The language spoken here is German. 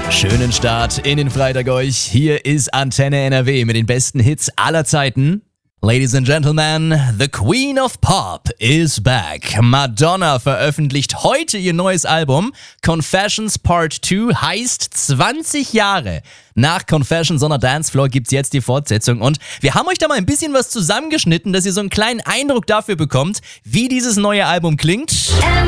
Schönen Start in den Freitag euch. Hier ist Antenne NRW mit den besten Hits aller Zeiten. Ladies and Gentlemen, the Queen of Pop is back. Madonna veröffentlicht heute ihr neues Album. Confessions Part 2 heißt 20 Jahre. Nach Confessions on a Dance Floor gibt's jetzt die Fortsetzung und wir haben euch da mal ein bisschen was zusammengeschnitten, dass ihr so einen kleinen Eindruck dafür bekommt, wie dieses neue Album klingt.